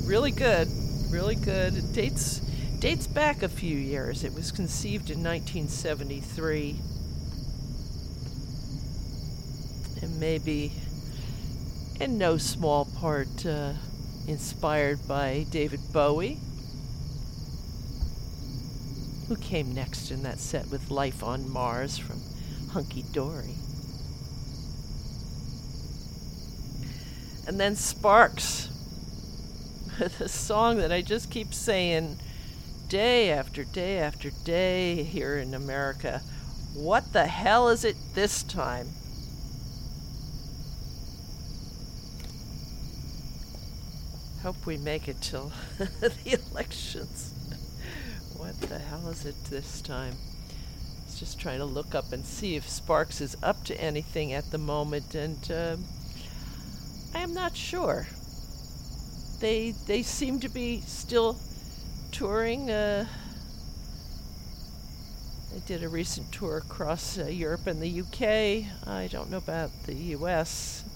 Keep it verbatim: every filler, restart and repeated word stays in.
really good, really good. It dates dates back a few years. It was conceived in nineteen seventy-three, and maybe in no small part uh, inspired by David Bowie, who came next in that set with Life on Mars from Hunky Dory. And then Sparks, with a song that I just keep saying day after day after day here in America. What the hell is it this time? Hope we make it till the elections. What the hell is it this time? I was just trying to look up and see if Sparks is up to anything at the moment, and uh, I am not sure. They they seem to be still touring. Uh, they did a recent tour across uh, Europe and the U K. I don't know about the U S.